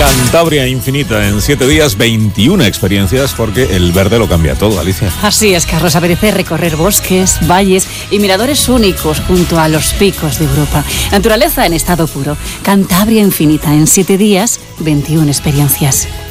Cantabria infinita en 7 días, 21 experiencias, porque el verde lo cambia todo, Alicia. Así es, Carlos. Apetece recorrer bosques, valles y miradores únicos junto a los picos de Europa. Naturaleza en estado puro. Cantabria infinita en 7 días, 21 experiencias.